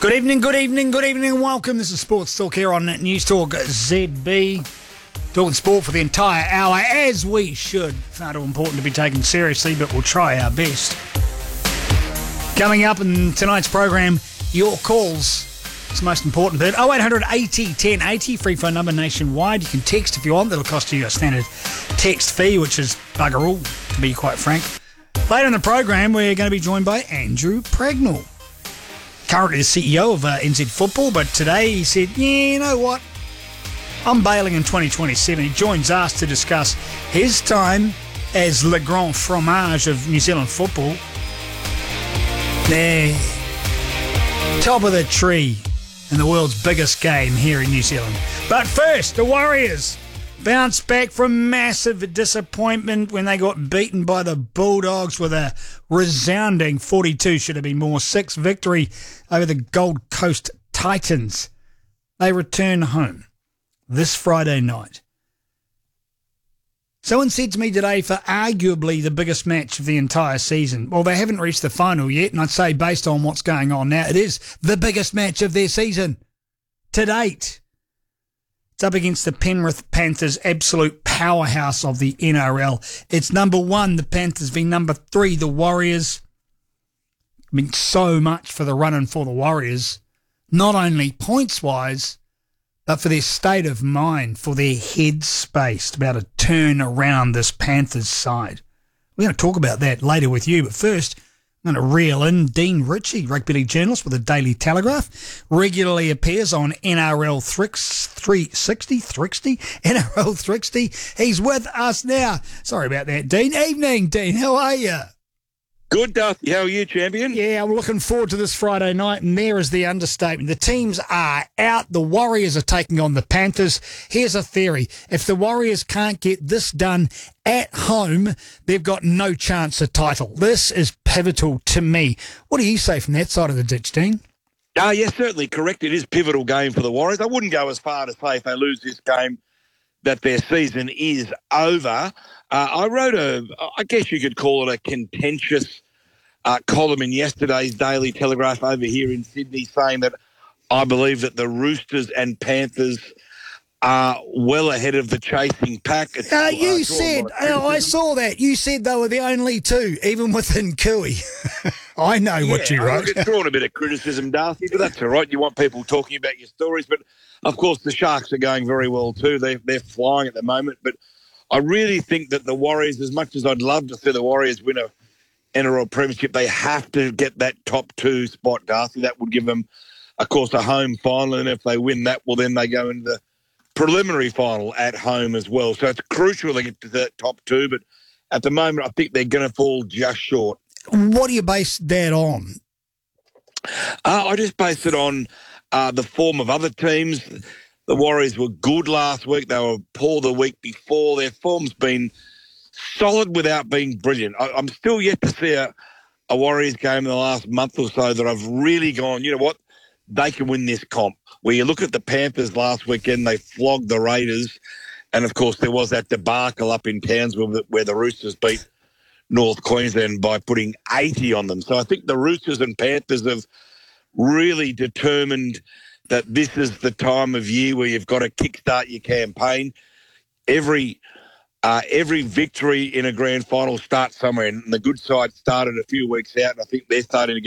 Good evening, and welcome. This is Sports Talk here on News Talk ZB. Talking sport for the entire hour, as we should. Far too important to be taken seriously, but we'll try our best. Coming up in tonight's program, your calls. It's the most important bit. 0800 80 1080, free phone number nationwide. You can text if you want. That'll cost you a standard text fee, which is bugger all, to be quite frank. Later in the program, we're going to be joined by Andrew Pragnell. Currently the CEO of NZ Football, but today he said, you know what? I'm bailing in 2027. He joins us to discuss his time as Le Grand Fromage of New Zealand football. They're top of the tree in the world's biggest game here in New Zealand. But first, the Warriors bounced back from massive disappointment when they got beaten by the Bulldogs with a resounding 42, should have been more, 6 victory over the Gold Coast Titans. They return home this Friday night. Someone said to me today, for arguably the biggest match of the entire season. Well, they haven't reached the final yet, and I'd say based on what's going on now, it is the biggest match of their season to date. It's up against the Penrith Panthers, absolute powerhouse of the NRL. It's number 1, the Panthers, v number 3, the Warriors. I mean, so much for the run-in for the Warriors, not only points-wise, but for their state of mind, for their head space to be able to turn around this Panthers side. We're going to talk about that later with you, but first, I'm going to reel in Dean Ritchie, rugby league journalist with the Daily Telegraph, regularly appears on NRL 360, NRL 360. He's with us now. Sorry about that, Dean. Evening, Dean. How are you? Good, Darcy. How are you, champion? Yeah, I'm looking forward to this Friday night, and there is the understatement. The teams are out. The Warriors are taking on the Panthers. Here's a theory. If the Warriors can't get this done at home, they've got no chance of title. This is pivotal to me. What do you say from that side of the ditch, Dean? Yes, certainly correct. It is a pivotal game for the Warriors. I wouldn't go as far to say if they lose this game that their season is over. I wrote I guess you could call it a contentious column in yesterday's Daily Telegraph over here in Sydney saying that I believe that the Roosters and Panthers are well ahead of the chasing pack. You said, I saw that. You said they were the only two, even within Cooey. I know what you wrote. It's drawn a bit of criticism, Darcy, but that's all right. You want people talking about your stories. But, of course, the Sharks are going very well too. They're flying at the moment. But I really think that the Warriors, as much as I'd love to see the Warriors win a NRL premiership, they have to get that top 2 spot, Darcy. That would give them, of course, a home final. And if they win that, well, then they go into the preliminary final at home as well. So it's crucial they get to that top 2. But at the moment, I think they're going to fall just short. What do you base that on? I just base it on the form of other teams. The Warriors were good last week. They were poor the week before. Their form's been solid without being brilliant. I'm still yet to see a Warriors game in the last month or so that I've really gone, you know what, they can win this comp. Where you look at the Panthers last weekend, they flogged the Raiders. And, of course, there was that debacle up in Townsville where the Roosters beat North Queensland by putting 80 on them. So I think the Roosters and Panthers have really determined that this is the time of year where you've got to kickstart your campaign. Every victory in a grand final starts somewhere, and the good side started a few weeks out, and I think they're starting to get